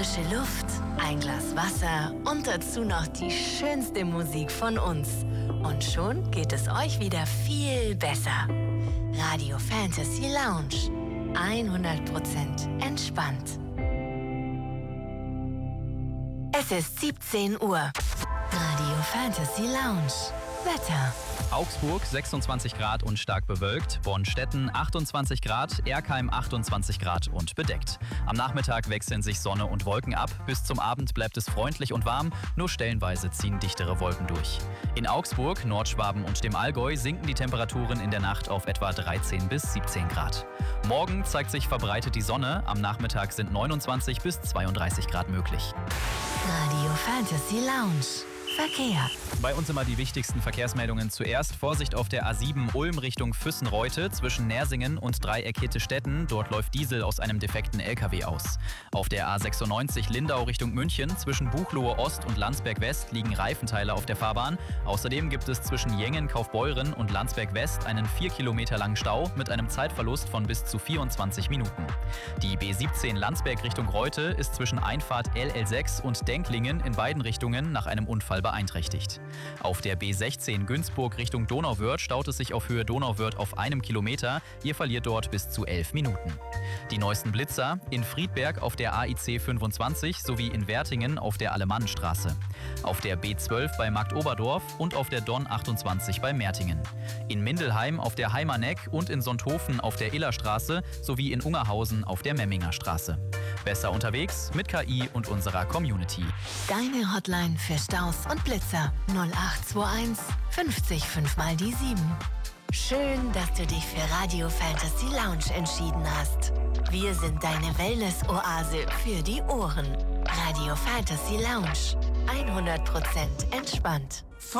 frische Luft, ein Glas Wasser und dazu noch die schönste Musik von uns. Und schon geht es euch wieder viel besser. Radio Fantasy Lounge. 100% entspannt. Es ist 17 Uhr. Radio Fantasy Lounge. Wetter. Augsburg 26 Grad und stark bewölkt, Bonn-Stetten 28 Grad, Erkheim 28 Grad und bedeckt. Am Nachmittag wechseln sich Sonne und Wolken ab, bis zum Abend bleibt es freundlich und warm, nur stellenweise ziehen dichtere Wolken durch. In Augsburg, Nordschwaben und dem Allgäu sinken die Temperaturen in der Nacht auf etwa 13 bis 17 Grad. Morgen zeigt sich verbreitet die Sonne, am Nachmittag sind 29 bis 32 Grad möglich. Radio Fantasy Lounge. Verkehr. Bei uns immer die wichtigsten Verkehrsmeldungen zuerst. Vorsicht auf der A7 Ulm Richtung Füssenreute zwischen Nersingen und Dreieck-Hittestetten. Dort läuft Diesel aus einem defekten LKW aus. Auf der A96 Lindau Richtung München zwischen Buchloe Ost und Landsberg West liegen Reifenteile auf der Fahrbahn. Außerdem gibt es zwischen Jengen, Kaufbeuren und Landsberg West einen 4 Kilometer langen Stau mit einem Zeitverlust von bis zu 24 Minuten. Die B17 Landsberg Richtung Reute ist zwischen Einfahrt LL6 und Denklingen in beiden Richtungen nach einem Unfall beeinträchtigt. Auf der B16 Günzburg Richtung Donauwörth staut es sich auf Höhe Donauwörth auf 1 Kilometer. Ihr verliert dort bis zu 11 Minuten. Die neuesten Blitzer in Friedberg auf der AIC 25 sowie in Wertingen auf der Alemannenstraße. Auf der B12 bei Marktoberdorf und auf der Don 28 bei Mertingen. In Mindelheim auf der Heimaneck und in Sonthofen auf der Illerstraße sowie in Ungerhausen auf der Memminger Straße. Besser unterwegs mit KI und unserer Community. Deine Hotline für Staus und Blitzer 0821 50 5 mal die 7. Schön, dass du dich für Radio Fantasy Lounge entschieden hast. Wir sind deine Wellness-Oase für die Ohren. Radio Fantasy Lounge. 100% entspannt.